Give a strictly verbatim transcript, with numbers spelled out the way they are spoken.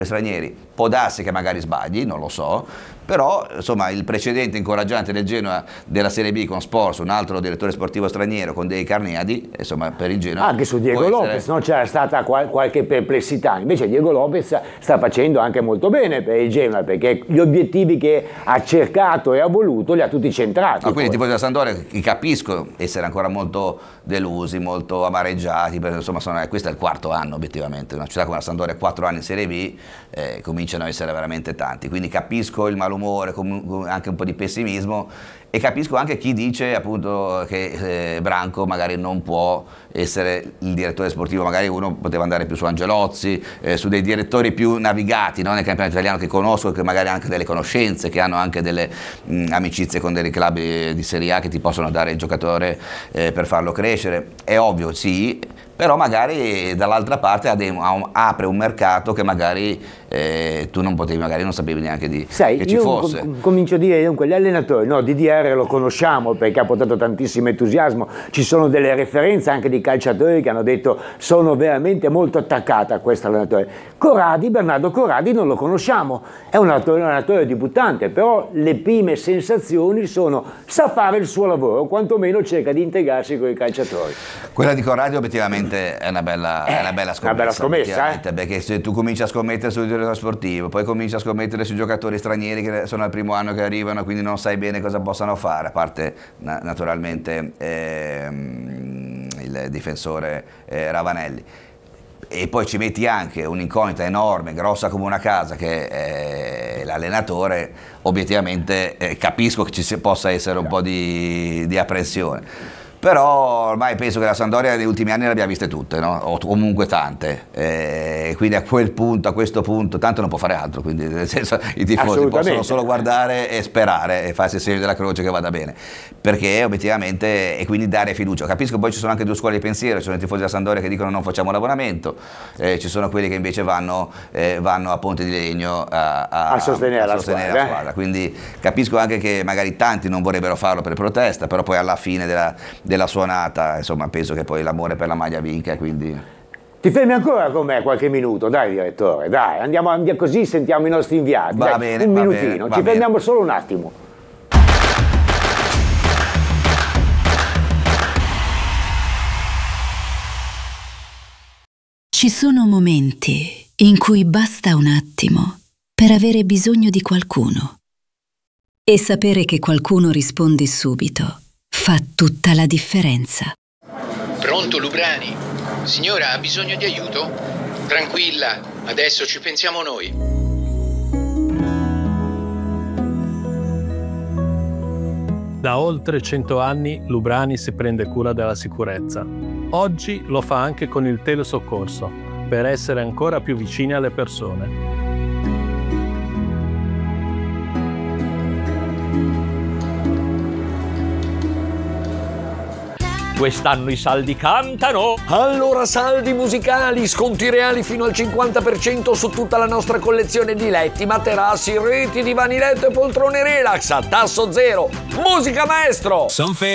stranieri. Può darsi che magari sbagli, non lo so, però insomma il precedente incoraggiante del Genoa della Serie B con Spors, un altro direttore sportivo straniero con dei Carneadi, insomma per il Genoa anche su Diego Lopez essere... no? C'era stata qual- qualche perplessità, invece Diego Lopez sta facendo anche molto bene per il Genoa, perché gli obiettivi che ha cercato e ha voluto li ha tutti centrati. No, quindi i tifosi della Sampdoria, capisco essere ancora molto delusi, molto amareggiati, perché insomma sono, questo è il quarto anno obiettivamente, una città come la Sampdoria, quattro anni in Serie B, eh, cominciano a essere veramente tanti, quindi capisco il malumore, anche un po' di pessimismo, e capisco anche chi dice appunto che eh, Branco magari non può essere il direttore sportivo, magari uno poteva andare più su Angelozzi, eh, su dei direttori più navigati, no? Nel campionato italiano, che conosco, che magari hanno anche delle conoscenze, che hanno anche delle mh, amicizie con dei club di Serie A che ti possono dare il giocatore eh, per farlo crescere. È ovvio, sì, però magari dall'altra parte apre un mercato che magari eh, tu non potevi, magari non sapevi neanche di, Sai, che ci io fosse. Com- comincio a dire, dunque, gli allenatori, no, D D R lo conosciamo perché ha portato tantissimo entusiasmo, ci sono delle referenze anche di calciatori che hanno detto sono veramente molto attaccata a questo allenatore. Corradi, Bernardo Corradi non lo conosciamo, è un allenatore, un allenatore debuttante, però le prime sensazioni sono sa fare il suo lavoro, quantomeno cerca di integrarsi con i calciatori. Quella di Corradi obiettivamente è una bella, eh, è una bella scommessa, una bella scommessa eh? Perché se tu cominci a scommettere sul direttore sportivo, poi cominci a scommettere sui giocatori stranieri che sono al primo anno che arrivano, quindi non sai bene cosa possano fare, a parte na- naturalmente ehm, il difensore eh, Ravanelli. E poi ci metti anche un'incognita enorme, grossa come una casa, che è l'allenatore, obiettivamente eh, capisco che ci si, possa essere un po' di, di apprensione. Però ormai penso che la Sampdoria negli ultimi anni le abbia viste tutte, no? O comunque tante, e quindi a quel punto, a questo punto, tanto non può fare altro, quindi nel senso i tifosi possono solo guardare e sperare e farsi il segno della croce che vada bene, perché obiettivamente, e quindi dare fiducia. Capisco poi ci sono anche due scuole di pensiero, ci sono i tifosi della Sampdoria che dicono non facciamo l'abbonamento, eh, ci sono quelli che invece vanno, eh, vanno a Ponte di Legno a, a, a sostenere, a la, sostenere squadra, la squadra, eh? Quindi capisco anche che magari tanti non vorrebbero farlo per protesta, però poi alla fine della della suonata, insomma, penso che poi l'amore per la maglia vinca, quindi... Ti fermi ancora con me qualche minuto, dai direttore, dai, andiamo, andiamo così sentiamo i nostri inviati. Va dai, bene, un va minutino, bene, va ci bene. fermiamo solo un attimo. Ci sono momenti in cui basta un attimo per avere bisogno di qualcuno. E sapere che qualcuno risponde subito fa tutta la differenza. Pronto, Lubrani? Signora, ha bisogno di aiuto? Tranquilla, adesso ci pensiamo noi. Da oltre cento anni Lubrani si prende cura della sicurezza. Oggi lo fa anche con il telesoccorso, per essere ancora più vicini alle persone. Quest'anno i saldi cantano! Allora saldi musicali, sconti reali fino al cinquanta per cento su tutta la nostra collezione di letti, materassi, reti, divani letto e poltrone relax a tasso zero. Musica maestro!